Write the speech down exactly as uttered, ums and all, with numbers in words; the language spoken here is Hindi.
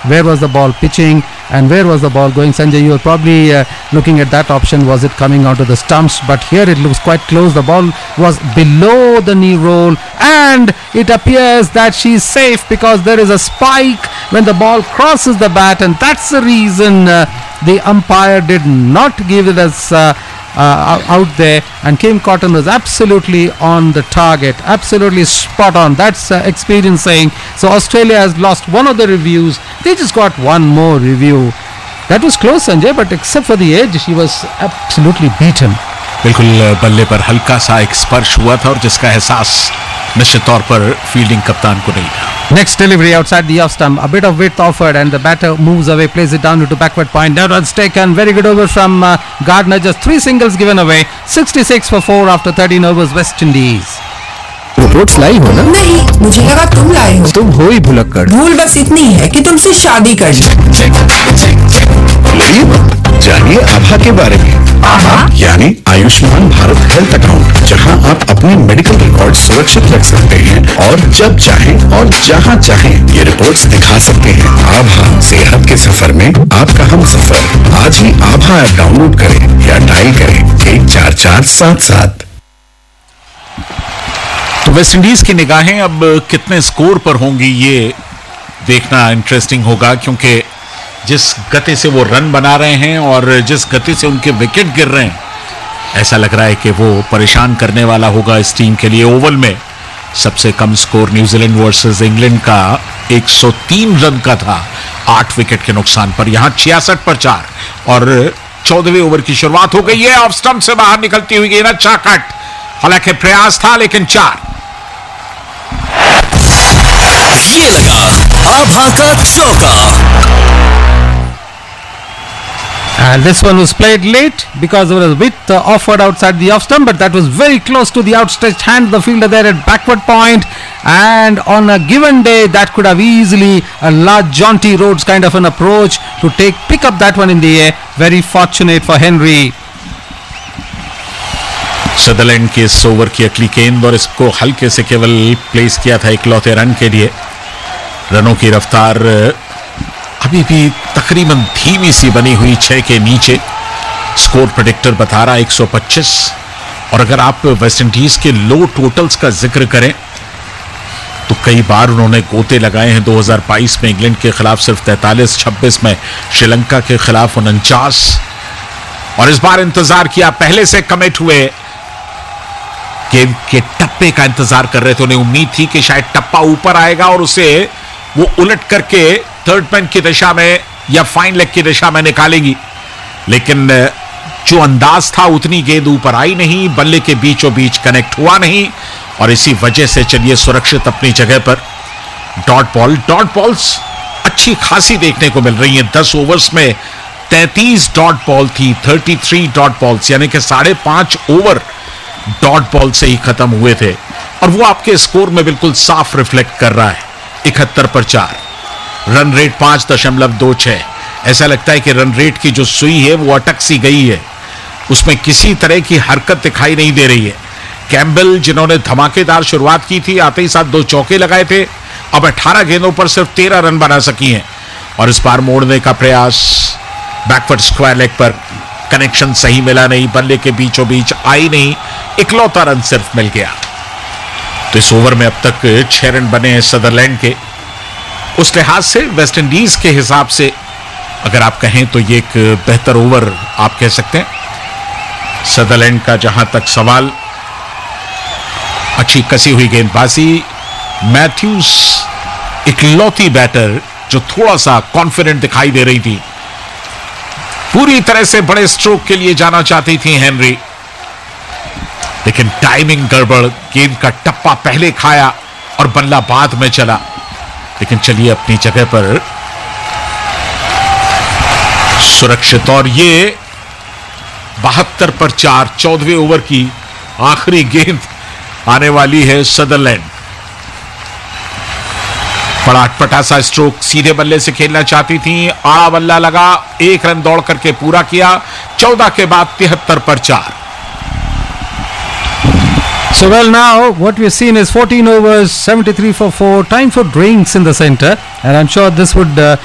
where was the ball pitching and where was the ball going. Sanjay, you were probably uh, looking at that option, was it coming onto the stumps, but here it looks quite close. The ball was below the knee roll and it appears that she's safe because there is a spike when the ball crosses the bat, and that's the reason uh, the umpire did not give it as uh, uh, out there, and Kim Cotton was absolutely on the target, absolutely spot on. That's uh, experience saying. So Australia has lost one of the reviews. They just got one more review. That was close, Sanjay, but except for the edge, she was absolutely beaten. बिल्कुल बल्ले पर हल्का सा एक स्पर्श हुआ था और जिसका एहसास निश्चित तौर पर फील्डिंग कप्तान को नहीं था. Next delivery outside the off stump, a bit of width offered and the batter moves away, plays it down into backward point. That runs taken, very good over from uh, Gardner, just three singles given away. sixty-six for four after thirteen overs, West Indies. Reports लाई हो ना? नहीं, मुझे लगा तुम लाए हो. तुम हो ही भुलक्कड़. भूल बस इतनी है कि तुमसे शादी कर ली. जानिए आभा के बारे में. आभा यानी आयुष्मान भारत हेल्थ अकाउंट, जहां आप अपने मेडिकल रिकॉर्ड सुरक्षित रख सकते हैं और जब चाहें और जहां चाहें ये रिपोर्ट्स दिखा सकते हैं. आभा सेहत के सफर में आपका हम सफर. आज ही आभा ऐप डाउनलोड करें या डायल करें एक चार चार सात सात. तो वेस्ट इंडीज की निगाहें अब कितने स्कोर पर होंगी ये देखना इंटरेस्टिंग होगा, क्योंकि जिस गति से वो रन बना रहे हैं और जिस गति से उनके विकेट गिर रहे हैं, ऐसा लग रहा है कि वो परेशान करने वाला होगा इस टीम के लिए. ओवल में सबसे कम स्कोर न्यूजीलैंड वर्सेस इंग्लैंड का एक सौ तीन रन का था आठ विकेट के नुकसान पर. यहां छियासठ पर चार और चौदहवें ओवर की शुरुआत हो गई है. ऑफ स्टंप से बाहर निकलती हुई गेंद, अच्छा कट, हालांकि प्रयास था लेकिन चार. ये लगा आभा का चौका. And this one was played late because there was a bit uh, offered outside the off stump, but that was very close to the outstretched hand of the fielder there at backward point. And on a given day, that could have easily a large jaunty Rhodes kind of an approach to take pick up that one in the air. Very fortunate for Henry. Sutherland के इस ओवर की अगली गेंद और इसको हल्के से केवल प्लेस किया था इकलौते रन के लिए. रनों की रफ्तार अभी भी तकरीबन धीमी सी बनी हुई छह के नीचे. स्कोर प्रेडिक्टर बता रहा एक सौ पच्चीस. और अगर आप वेस्ट इंडीज के लो टोटल्स का जिक्र करें तो कई बार उन्होंने गोते लगाए हैं. दो हज़ार बाईस में इंग्लैंड के खिलाफ सिर्फ तैंतालीस, छब्बीस में श्रीलंका के खिलाफ उनचास, और इस बार इंतजार किया. पहले से कमिट हुए, गेम के टप्पे का इंतजार कर रहे थे. उन्हें उम्मीद थी कि शायद टप्पा ऊपर आएगा और उसे वो उलट करके थर्ड मैन की दिशा में या फाइन लेग की दिशा में निकालेगी, लेकिन जो अंदाज था उतनी गेंद ऊपर आई नहीं, बल्ले के बीचों बीच कनेक्ट हुआ नहीं, और इसी वजह से चलिए सुरक्षित अपनी जगह पर. डॉट बॉल, डॉट बॉल्स अच्छी खासी देखने को मिल रही हैं. दस ओवर्स में तैंतीस डॉट बॉल थी, तैंतीस डॉट बॉल्स, यानी कि साढ़े पांच ओवर डॉट बॉल से ही खत्म हुए थे, और वो आपके स्कोर में बिल्कुल साफ रिफ्लेक्ट कर रहा है. इकहत्तर पर चार, रन रेट पांच दशमलव दो छह. ऐसा लगता है कि रन रेट की जो सुई है वो अटक सी गई है, उसमें किसी तरह की हरकत दिखाई नहीं दे रही है. कैम्बल, जिन्होंने धमाकेदार शुरुआत की थी, आते ही साथ दो चौके लगाए थे, अब अठारह गेंदों पर सिर्फ तेरह रन बना सकी हैं. और इस बार मोड़ने का प्रयास, बैकवर्ड स्क्वायर लेग पर कनेक्शन सही मिला नहीं, बल्ले के बीचों बीच आई नहीं, इकलौता रन सिर्फ मिल गया. तो इस ओवर में अब तक छह रन बने हैं सदरलैंड के. उस लिहाज से वेस्ट इंडीज के हिसाब से अगर आप कहें तो ये एक बेहतर ओवर आप कह सकते हैं. सदरलैंड का जहां तक सवाल, अच्छी कसी हुई गेंदबाजी. मैथ्यूज इकलौती बैटर जो थोड़ा सा कॉन्फिडेंट दिखाई दे रही थी. पूरी तरह से बड़े स्ट्रोक के लिए जाना चाहती थी हेनरी, लेकिन टाइमिंग गड़बड़. गेंद का टप्पा पहले खाया और बल्ला बाद में चला. लेकिन चलिए अपनी जगह पर सुरक्षित. और ये बहत्तर पर चार, चौदहवें ओवर की आखिरी गेंद आने वाली है सदरलैंड. बड़ा अटपटा सा स्ट्रोक, सीधे बल्ले से खेलना चाहती थी, आड़ा बल्ला लगा, एक रन दौड़ करके पूरा किया. चौदह के बाद तिहत्तर पर चार. So well, now what we've seen is fourteen overs, seventy-three for four. Time for drinks in the center, and I'm sure this would uh,